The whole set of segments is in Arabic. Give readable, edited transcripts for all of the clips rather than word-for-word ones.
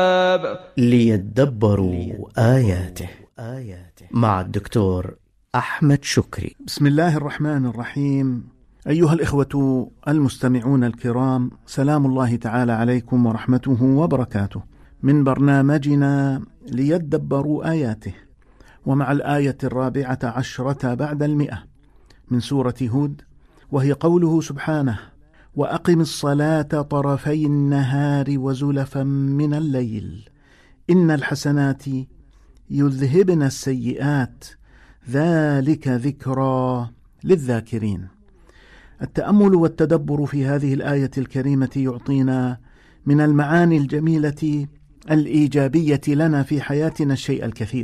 ليدبروا آياته مع الدكتور أحمد شكري. بسم الله الرحمن الرحيم. أيها الإخوة المستمعون الكرام، سلام الله تعالى عليكم ورحمته وبركاته، من برنامجنا ليدبروا آياته، ومع الآية 14 بعد 100 من سورة هود، وهي قوله سبحانه: وأقم الصلاة طرفي النهار وزلفا من الليل إن الحسنات يذهبن السيئات ذلك ذكرى للذاكرين. التأمل والتدبر في هذه الآية الكريمة يعطينا من المعاني الجميلة الإيجابية لنا في حياتنا الشيء الكثير،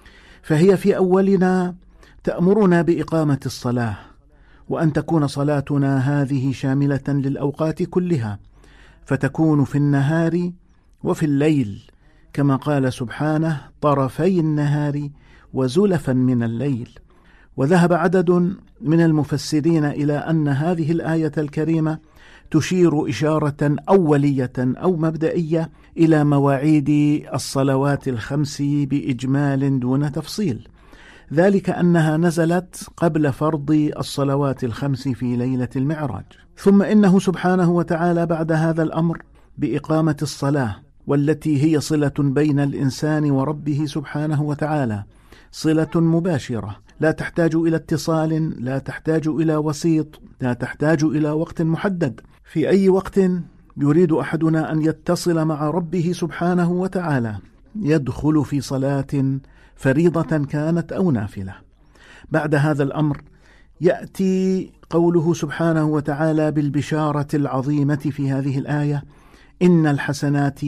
فهي في أولنا تأمرنا بإقامة الصلاة، وأن تكون صلاتنا هذه شاملة للأوقات كلها، فتكون في النهار وفي الليل، كما قال سبحانه: طرفي النهار وزلفا من الليل. وذهب عدد من المفسرين إلى أن هذه الآية الكريمة تشير إشارة أولية أو مبدئية إلى مواعيد الصلوات الخمس بإجمال دون تفصيل، ذلك أنها نزلت قبل فرض الصلوات الخمس في ليلة المعراج. ثم إنه سبحانه وتعالى بعد هذا الأمر بإقامة الصلاة، والتي هي صلة بين الإنسان وربه سبحانه وتعالى، صلة مباشرة لا تحتاج إلى اتصال، لا تحتاج إلى وسيط، لا تحتاج إلى وقت محدد. في أي وقت يريد أحدنا أن يتصل مع ربه سبحانه وتعالى يدخل في صلاة فريضة كانت أو نافلة. بعد هذا الأمر يأتي قوله سبحانه وتعالى بالبشارة العظيمة في هذه الآية: إن الحسنات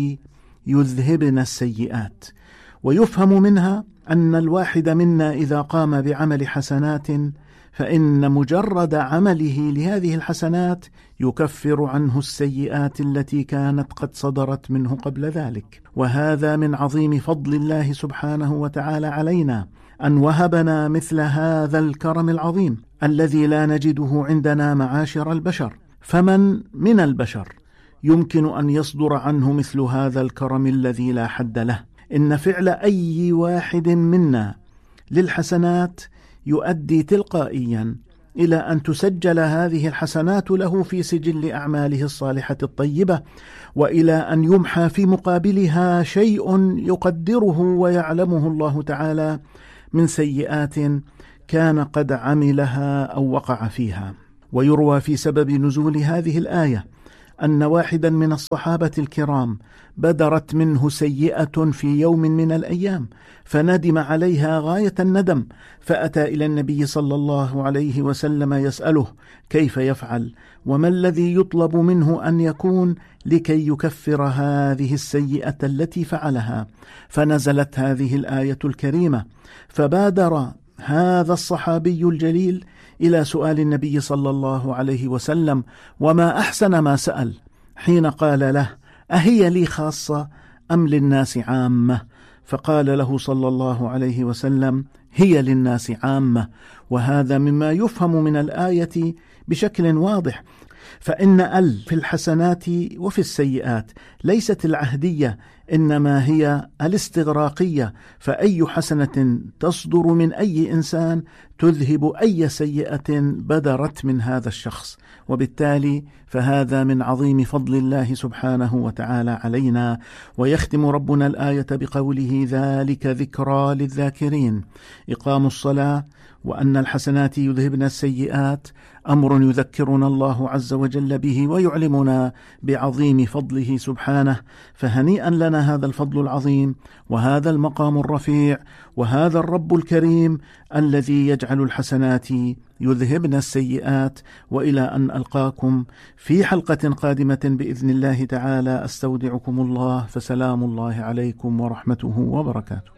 يذهبن السيئات. ويفهم منها أن الواحد منا إذا قام بعمل حسنات فإن مجرد عمله لهذه الحسنات يكفر عنه السيئات التي كانت قد صدرت منه قبل ذلك. وهذا من عظيم فضل الله سبحانه وتعالى علينا، أن وهبنا مثل هذا الكرم العظيم الذي لا نجده عندنا معاشر البشر. فمن من البشر يمكن أن يصدر عنه مثل هذا الكرم الذي لا حد له؟ إن فعل أي واحد منا للحسنات يؤدي تلقائيا إلى أن تسجل هذه الحسنات له في سجل أعماله الصالحة الطيبة، وإلى أن يمحى في مقابلها شيء يقدره ويعلمه الله تعالى من سيئات كان قد عملها أو وقع فيها. ويروى في سبب نزول هذه الآية أن واحدا من الصحابة الكرام بدرت منه سيئة في يوم من الأيام، فندم عليها غاية الندم، فأتى إلى النبي صلى الله عليه وسلم يسأله كيف يفعل، وما الذي يطلب منه أن يكون لكي يكفر هذه السيئة التي فعلها. فنزلت هذه الآية الكريمة، فبادر هذا الصحابي الجليل إلى سؤال النبي صلى الله عليه وسلم، وما أحسن ما سأل حين قال له: أهي لي خاصة أم للناس عامة؟ فقال له صلى الله عليه وسلم: هي للناس عامة. وهذا مما يفهم من الآية بشكل واضح، فإن في الحسنات وفي السيئات ليست العهدية، إنما هي الاستغراقية، فأي حسنة تصدر من أي إنسان تذهب أي سيئة بدرت من هذا الشخص. وبالتالي فهذا من عظيم فضل الله سبحانه وتعالى علينا. ويختم ربنا الآية بقوله: ذلك ذكرى للذاكرين. إقام الصلاة وأن الحسنات يذهبن السيئات أمر يذكرنا الله عز وجل به ويعلمنا بعظيم فضله سبحانه. فهنيئا لنا هذا الفضل العظيم وهذا المقام الرفيع وهذا الرب الكريم الذي يجعل الحسنات يذهبن السيئات. وإلى أن ألقاكم في حلقة قادمة بإذن الله تعالى، أستودعكم الله، فسلام الله عليكم ورحمته وبركاته.